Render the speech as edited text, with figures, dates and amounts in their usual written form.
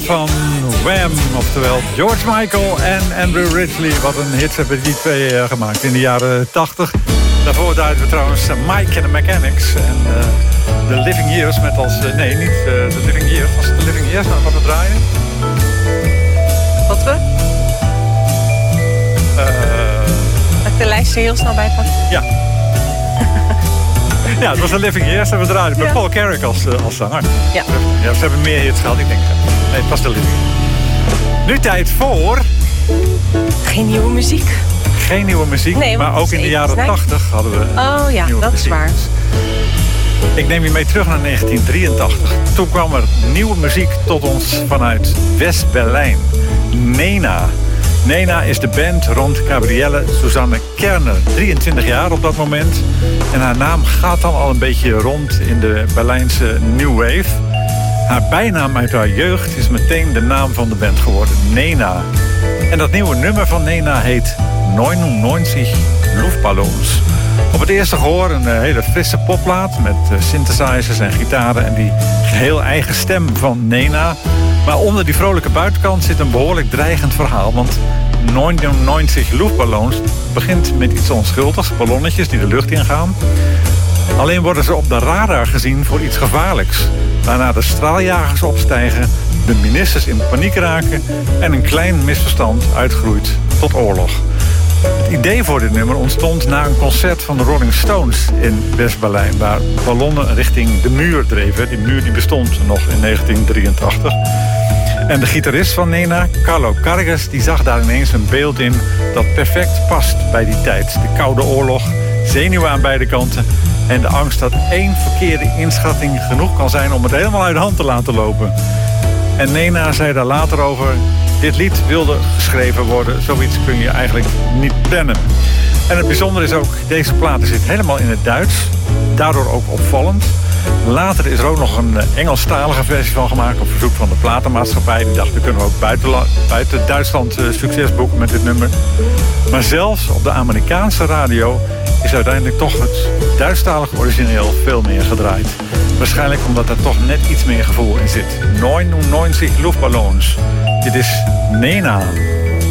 van Wham, oftewel George Michael en Andrew Ridgeley. Wat een hits hebben die twee gemaakt in de jaren 80. Daarvoor draaiden we trouwens Mike and the Mechanics en The Living Years met als... nee, niet The Living Years. Was het The Living Years wat we draaien? Wat we? Mag ik de lijst er heel snel bij pakken? Ja. Ja, het was The Living Years en we draaiden met Paul Carrick als zanger. Ja. Ja, ze hebben meer hits gehad, ik denk. Nee, het was The Living Years. Nu tijd voor... Geen nieuwe muziek. Geen nieuwe muziek, nee, maar ook in de jaren 80 hadden we nieuwe dat muziek. is waar. Ik neem je mee terug naar 1983. Toen kwam er nieuwe muziek tot ons vanuit West-Berlijn. Nena. Nena is de band rond Gabrielle Susanne Kerner. 23 jaar op dat moment. En haar naam gaat dan al een beetje rond in de Berlijnse New Wave. Haar bijnaam uit haar jeugd is meteen de naam van de band geworden. Nena. En dat nieuwe nummer van Nena heet 99 Luftballons. Op het eerste gehoor een hele frisse popplaat met synthesizers en gitaren en die geheel eigen stem van Nena. Maar onder die vrolijke buitenkant zit een behoorlijk dreigend verhaal. Want 99 Luftballons begint met iets onschuldigs, ballonnetjes die de lucht ingaan. Alleen worden ze op de radar gezien voor iets gevaarlijks. Waarna de straaljagers opstijgen, de ministers in paniek raken en een klein misverstand uitgroeit tot oorlog. Het idee voor dit nummer ontstond na een concert van de Rolling Stones in West-Berlijn, waar ballonnen richting de muur dreven. Die muur die bestond nog in 1983. En de gitarist van Nena, Carlo Carges, die zag daar ineens een beeld in dat perfect past bij die tijd. De Koude Oorlog, zenuwen aan beide kanten en de angst dat één verkeerde inschatting genoeg kan zijn om het helemaal uit de hand te laten lopen. En Nena zei daar later over: dit lied wilde geschreven worden, zoiets kun je eigenlijk niet plannen. En het bijzondere is ook, deze plaat zit helemaal in het Duits, daardoor ook opvallend. Later is er ook nog een Engelstalige versie van gemaakt op verzoek van de platenmaatschappij. Die dacht, we kunnen ook buiten Duitsland succes boeken met dit nummer. Maar zelfs op de Amerikaanse radio is uiteindelijk toch het Duitsstalige origineel veel meer gedraaid. Waarschijnlijk omdat er toch net iets meer gevoel in zit. 99 Luftballons. Dit is Nena.